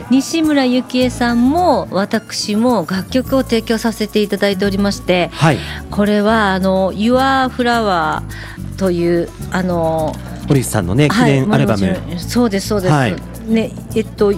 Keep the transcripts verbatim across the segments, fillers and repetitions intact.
西村由紀恵さんも私も楽曲を提供させていただいておりまして、はい、これはあの Your Flower というあの堀内さんのね記念アルバム、はい、 そうですそうです、はい、ねえっと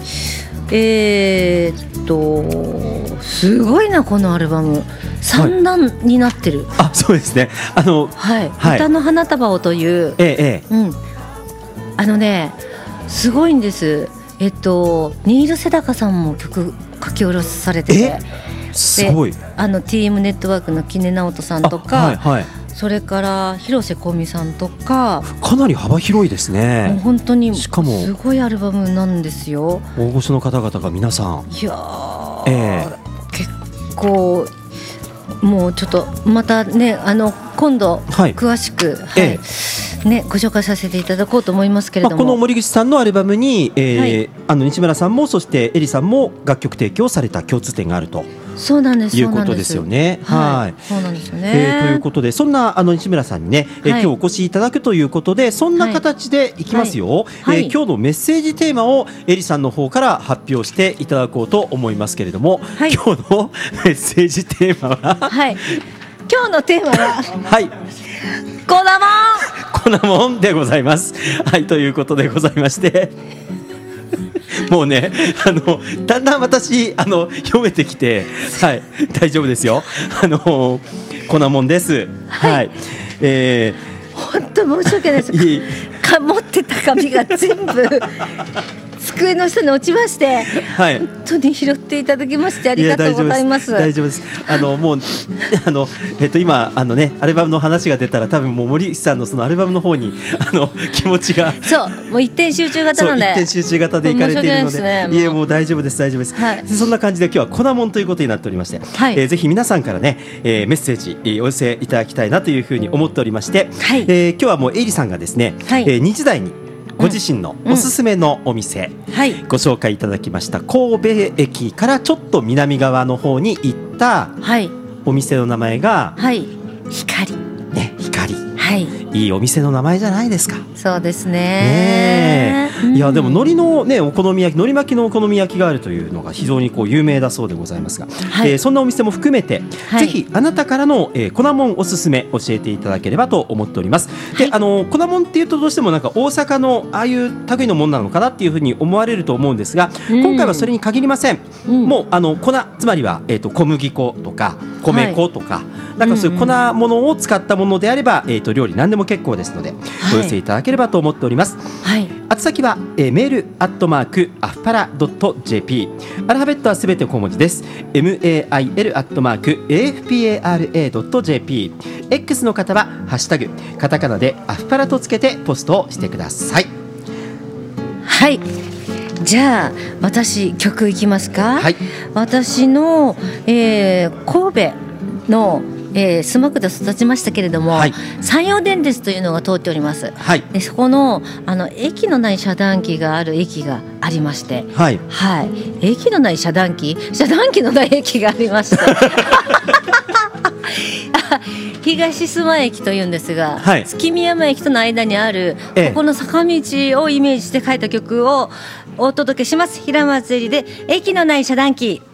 えー、っとすごいなこのアルバムさんだんになってる、 はい、あそうですねあの、 はいはい、歌の花束をという、ええうん、あのねすごいんです。えっと新納世高さんも曲書き下ろされてて、 すごいあの ティーエム ネットワークの木根直人さんとか、はいはい、それから広瀬香美さんとかかなり幅広いですね。 もう本当にしかもすごいアルバムなんですよ。 大御所の方々が皆さんいやー、えー、結構もうちょっとまたねあの今度詳しく、はいはいええね、ご紹介させていただこうと思いますけれども、 まあ、この森口さんのアルバムに、えーはい、あの西村さんもそしてエリさんも楽曲提供された共通点があるとそうなんですいうことですよね。 はい、そうなんですよね、 えー、ということでそんなあの西村さんにね、えーはい、今日お越しいただくということでそんな形でいきますよ、はいはいえー、今日のメッセージテーマをエリさんの方から発表していただこうと思いますけれども、はい、今日のメッセージテーマは、 はい、今日のテーマははい粉もん粉もんでございます。はいということでございましてもうねあのだんだん私あの読めてきて、はい、大丈夫ですよ。あの粉もんです。はい、はいえー、本当申し訳ないです。いいか持ってた紙が全部机の下に落ちまして、はい、本当に拾っていただきましてありがとうございます。 大丈夫です。あのもうあのえっと今あのねアルバムの話が出たら多分もう森口さんのそのアルバムの方にあの気持ちがそうもう一点集中型なので一点集中型でいかれているので、ね、いえもう大丈夫です大丈夫です、はい、そんな感じで今日は粉もんということになっておりまして、はいえー、ぜひ皆さんからね、えー、メッセージ、えー、お寄せいただきたいなというふうに思っておりまして、はいえー、今日はもうエイリさんがですね、はいえー、にじ台にご自身のおすすめのお店、うんはい、ご紹介いただきました神戸駅からちょっと南側の方に行ったお店の名前が、 はい、光、 ね、光、 はい、 いいお店の名前じゃないですか。 そうですね。 ねえ、うん、いやでも海苔の、ね、お好み焼き海苔巻きのお好み焼きがあるというのが非常にこう有名だそうでございますが、はいえー、そんなお店も含めて、はい、ぜひあなたからの、えー、粉もんおすすめ教えていただければと思っております。で、はい、あの粉もんっていうとどうしてもなんか大阪のああいう類のものなのかなっていうふうに思われると思うんですが、うん、今回はそれに限りません、うん、もうあの粉つまりは、えー、と小麦粉とか米粉とか、はい、なんかそういう粉ものを使ったものであれば、えー、と料理何でも結構ですので、はい、お寄せいただければと思っております。はい、宛先は、えー、メールアットマークアフパラドット ジェーピー アルファベットはすべて小文字です。 メールアットマーク エーエフピーエーアールエードット ジェーピー X の方はハッシュタグカタカナでアフパラとつけてポストをしてください。 はいじゃあ私曲いきますか。はい、私の、えー、神戸のえー、スマックで育ちましたけれども、はい、山陽電鉄というのが通っております、はい、でそこ の, あの駅のない遮断機がある駅がありまして、はいはい、駅のない遮断機遮断機のない駅がありまして東須磨駅というんですが、はい、月見山駅との間にある、ええ、ここの坂道をイメージして書いた曲をお届けします。平松絵里で駅のない遮断機。